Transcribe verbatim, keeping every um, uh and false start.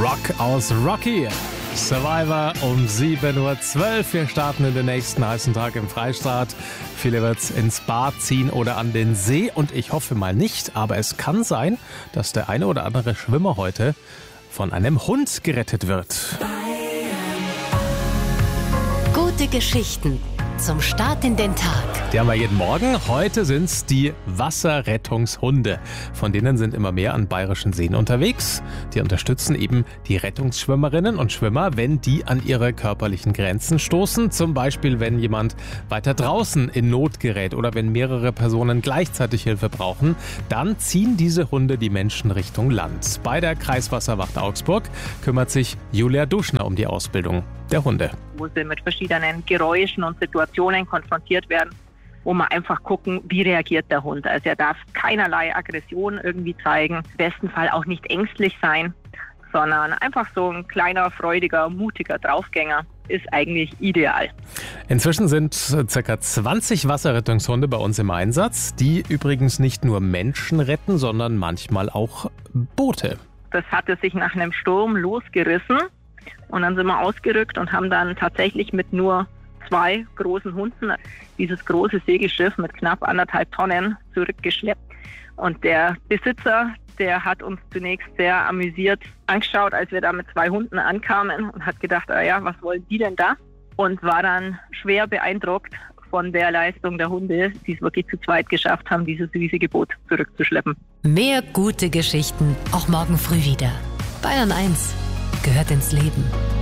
Rock aus Rocky. Survivor um sieben Uhr zwölf. Wir starten in den nächsten heißen Tag im Freistaat. Viele wird's ins Bad ziehen oder an den See. Und ich hoffe mal nicht, aber es kann sein, dass der eine oder andere Schwimmer heute von einem Hund gerettet wird. Gute Geschichten zum Start in den Tag. Die haben wir jeden Morgen. Heute sind's die Wasserrettungshunde. Von denen sind immer mehr an bayerischen Seen unterwegs. Die unterstützen eben die Rettungsschwimmerinnen und Schwimmer, wenn die an ihre körperlichen Grenzen stoßen. Zum Beispiel, wenn jemand weiter draußen in Not gerät oder wenn mehrere Personen gleichzeitig Hilfe brauchen, dann ziehen diese Hunde die Menschen Richtung Land. Bei der Kreiswasserwacht Augsburg kümmert sich Julia Duschner um die Ausbildung der Hunde. Wo sie mit verschiedenen Geräuschen und Situationen konfrontiert werden, wo man einfach gucken, wie reagiert der Hund. Also er darf keinerlei Aggression irgendwie zeigen, im besten Fall auch nicht ängstlich sein, sondern einfach so ein kleiner, freudiger, mutiger Draufgänger ist eigentlich ideal. Inzwischen sind ca. zwanzig Wasserrettungshunde bei uns im Einsatz, die übrigens nicht nur Menschen retten, sondern manchmal auch Boote. Das hatte sich nach einem Sturm losgerissen. Und dann sind wir ausgerückt und haben dann tatsächlich mit nur zwei großen Hunden dieses große Segelschiff mit knapp anderthalb Tonnen zurückgeschleppt. Und der Besitzer, der hat uns zunächst sehr amüsiert angeschaut, als wir da mit zwei Hunden ankamen und hat gedacht, ah ja, was wollen die denn da? Und war dann schwer beeindruckt von der Leistung der Hunde, die es wirklich zu zweit geschafft haben, dieses riesige Boot zurückzuschleppen. Mehr gute Geschichten auch morgen früh wieder. Bayern eins gehört ins Leben.